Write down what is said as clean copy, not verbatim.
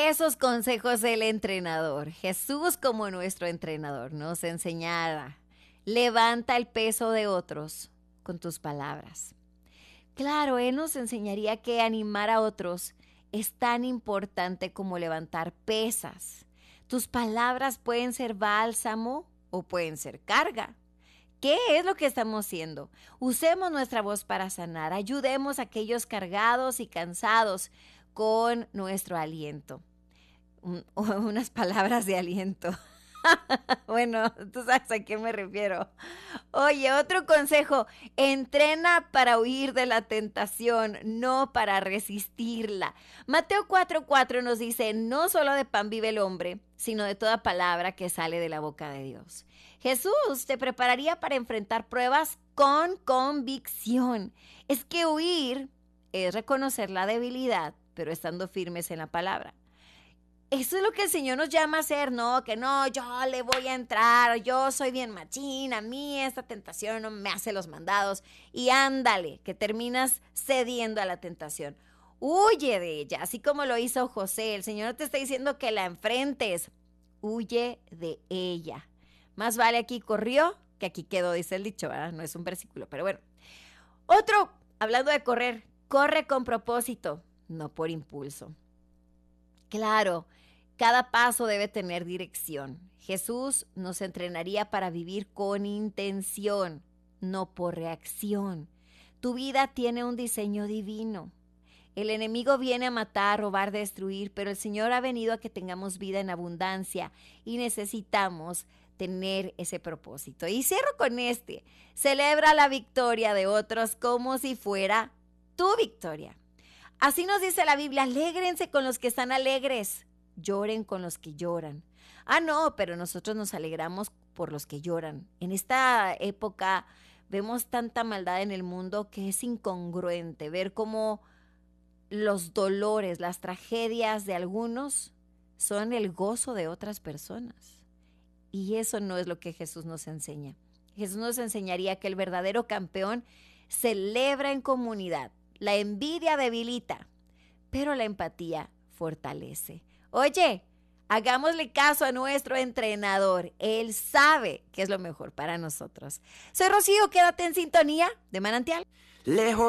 esos consejos del entrenador. Jesús, como nuestro entrenador, nos enseñará: levanta el peso de otros con tus palabras. Claro, Él nos enseñaría que animar a otros es tan importante como levantar pesas. Tus palabras pueden ser bálsamo o pueden ser carga. ¿Qué es lo que estamos haciendo? Usemos nuestra voz para sanar. Ayudemos a aquellos cargados y cansados con nuestro aliento. Unas palabras de aliento. Bueno, tú sabes a qué me refiero. Oye, otro consejo: entrena para huir de la tentación, no para resistirla. Mateo 4:4 nos dice: no solo de pan vive el hombre, sino de toda palabra que sale de la boca de Dios. Jesús te prepararía para enfrentar pruebas con convicción. Es que huir es reconocer la debilidad, pero estando firmes en la palabra. Eso es lo que el Señor nos llama a hacer, ¿no? Que no, yo le voy a entrar, yo soy bien machín, a mí esta tentación no me hace los mandados. Y ándale, que terminas cediendo a la tentación. Huye de ella, así como lo hizo José. El Señor no te está diciendo que la enfrentes. Huye de ella. Más vale aquí corrió que aquí quedó, dice el dicho, ¿verdad? No es un versículo, pero bueno. Otro, hablando de correr, corre con propósito, no por impulso. Claro, cada paso debe tener dirección. Jesús nos entrenaría para vivir con intención, no por reacción. Tu vida tiene un diseño divino. El enemigo viene a matar, robar, destruir, pero el Señor ha venido a que tengamos vida en abundancia y necesitamos tener ese propósito. Y cierro con este: celebra la victoria de otros como si fuera tu victoria. Así nos dice la Biblia: alégrense con los que están alegres, lloren con los que lloran. No, pero nosotros nos alegramos por los que lloran. En esta época vemos tanta maldad en el mundo que es incongruente ver cómo los dolores, las tragedias de algunos son el gozo de otras personas. Y eso no es lo que Jesús nos enseña. Jesús nos enseñaría que el verdadero campeón celebra en comunidad. La envidia debilita, pero la empatía fortalece. Oye, hagámosle caso a nuestro entrenador. Él sabe qué es lo mejor para nosotros. Soy Rocío, quédate en sintonía de Manantial. Lejos